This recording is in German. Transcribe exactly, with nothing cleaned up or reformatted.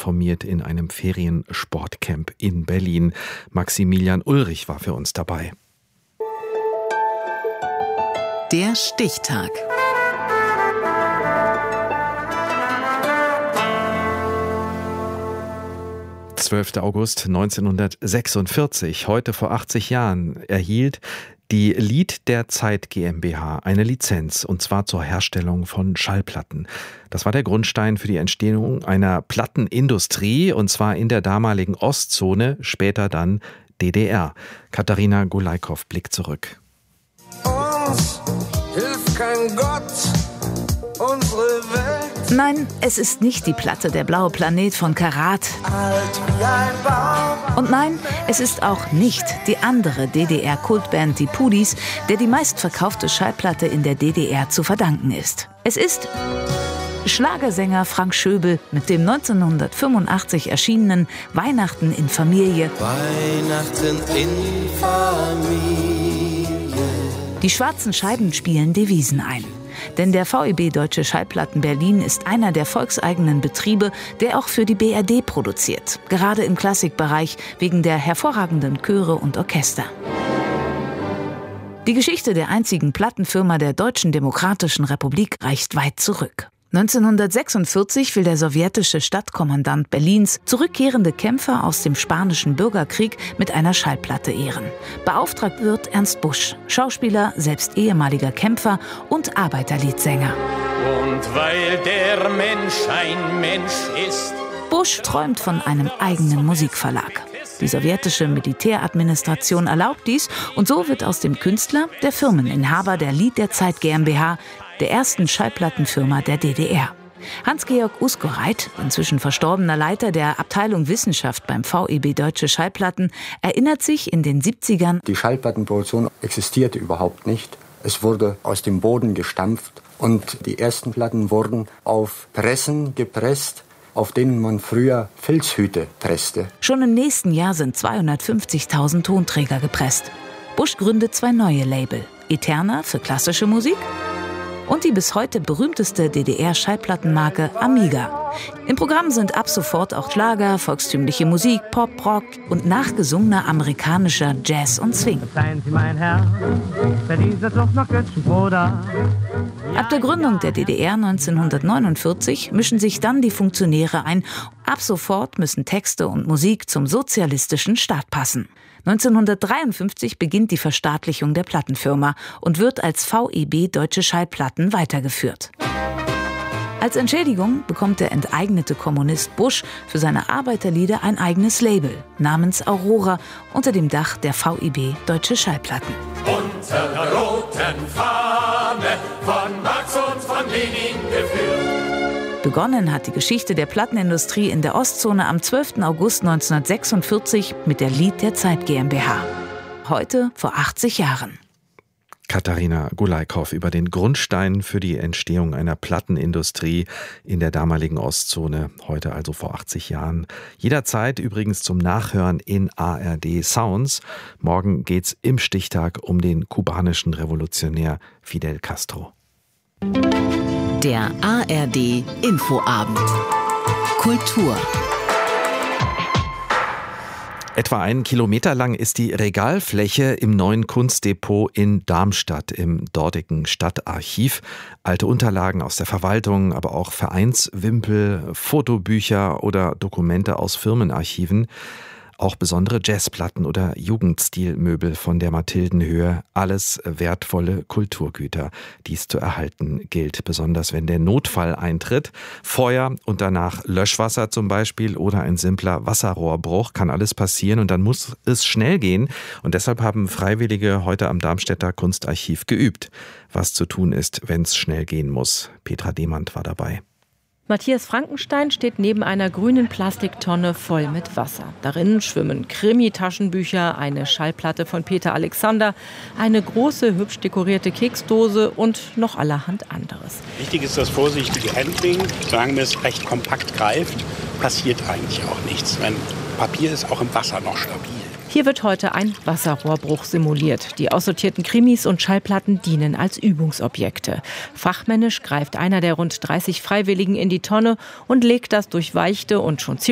informiert in einem Feriensportcamp in Berlin. Maximilian Ulrich war für uns dabei. Der Stichtag. zwölfter August neunzehnhundertsechsundvierzig, heute vor achtzig Jahren, erhielt die Lied der Zeit GmbH eine Lizenz, und zwar zur Herstellung von Schallplatten. Das war der Grundstein für die Entstehung einer Plattenindustrie, und zwar in der damaligen Ostzone, später dann D D R. Katharina Gulaikow blickt zurück. Uns hilft kein Gott, unsere Welt. Nein, es ist nicht die Platte Der blaue Planet von Karat. Alt wie ein Baum. Und nein, es ist auch nicht die andere D D R-Kultband Die Pudis, der die meistverkaufte Schallplatte in der D D R zu verdanken ist. Es ist Schlagersänger Frank Schöbel mit dem neunzehnhundertfünfundachtzig erschienenen Weihnachten in Familie. Weihnachten in Familie. Die schwarzen Scheiben spielen Devisen ein. Denn der V E B Deutsche Schallplatten Berlin ist einer der volkseigenen Betriebe, der auch für die B R D produziert. Gerade im Klassikbereich wegen der hervorragenden Chöre und Orchester. Die Geschichte der einzigen Plattenfirma der Deutschen Demokratischen Republik reicht weit zurück. neunzehnhundertsechsundvierzig will der sowjetische Stadtkommandant Berlins zurückkehrende Kämpfer aus dem Spanischen Bürgerkrieg mit einer Schallplatte ehren. Beauftragt wird Ernst Busch, Schauspieler, selbst ehemaliger Kämpfer und Arbeiterliedsänger. Und weil der Mensch ein Mensch ist. Busch träumt von einem eigenen Musikverlag. Die sowjetische Militäradministration erlaubt dies, und so wird aus dem Künstler der Firmeninhaber der Lied der Zeit GmbH, der ersten Schallplattenfirma der D D R. Hans-Georg Uskoreit, inzwischen verstorbener Leiter der Abteilung Wissenschaft beim V E B Deutsche Schallplatten, erinnert sich in den siebzigern: Die Schallplattenproduktion existierte überhaupt nicht. Es wurde aus dem Boden gestampft und die ersten Platten wurden auf Pressen gepresst, auf denen man früher Filzhüte presste. Schon im nächsten Jahr sind zweihundertfünfzigtausend Tonträger gepresst. Busch gründet zwei neue Label: Eterna für klassische Musik und die bis heute berühmteste D D R-Schallplattenmarke Amiga. Im Programm sind ab sofort auch Schlager, volkstümliche Musik, Pop, Rock und nachgesungener amerikanischer Jazz und Swing. Seien Sie mein Herr, für diese Flucht nach Götzenbruder. Ab der Gründung der D D R neunzehnhundertneunundvierzig mischen sich dann die Funktionäre ein. Ab sofort müssen Texte und Musik zum sozialistischen Staat passen. neunzehnhundertdreiundfünfzig beginnt die Verstaatlichung der Plattenfirma und wird als V E B Deutsche Schallplatten weitergeführt. Als Entschädigung bekommt der enteignete Kommunist Busch für seine Arbeiterlieder ein eigenes Label namens Aurora unter dem Dach der V E B Deutsche Schallplatten. Unter der roten Fahne von Marx und von Lenin geführt. Begonnen hat die Geschichte der Plattenindustrie in der Ostzone am zwölften August neunzehnhundertsechsundvierzig mit der Lied der Zeit GmbH. Heute vor achtzig Jahren. Katharina Gulaikow über den Grundstein für die Entstehung einer Plattenindustrie in der damaligen Ostzone, heute also vor achtzig Jahren. Jederzeit übrigens zum Nachhören in A R D Sounds. Morgen geht's im Stichtag um den kubanischen Revolutionär Fidel Castro. Der A R D Infoabend. Kultur. Etwa einen Kilometer lang ist die Regalfläche im neuen Kunstdepot in Darmstadt, im dortigen Stadtarchiv. Alte Unterlagen aus der Verwaltung, aber auch Vereinswimpel, Fotobücher oder Dokumente aus Firmenarchiven. Auch besondere Jazzplatten oder Jugendstilmöbel von der Mathildenhöhe, alles wertvolle Kulturgüter. Dies zu erhalten gilt, besonders wenn der Notfall eintritt. Feuer und danach Löschwasser zum Beispiel oder ein simpler Wasserrohrbruch, kann alles passieren und dann muss es schnell gehen. Und deshalb haben Freiwillige heute am Darmstädter Kunstarchiv geübt, was zu tun ist, wenn es schnell gehen muss. Petra Demand war dabei. Matthias Frankenstein steht neben einer grünen Plastiktonne voll mit Wasser. Darin schwimmen Krimi-Taschenbücher, eine Schallplatte von Peter Alexander, eine große, hübsch dekorierte Keksdose und noch allerhand anderes. Wichtig ist das vorsichtige Handling. Solange es recht kompakt greift, passiert eigentlich auch nichts. Mein Papier ist auch im Wasser noch stabil. Hier wird heute ein Wasserrohrbruch simuliert. Die aussortierten Krimis und Schallplatten dienen als Übungsobjekte. Fachmännisch greift einer der rund dreißig Freiwilligen in die Tonne und legt das durchweichte und schon ziemlich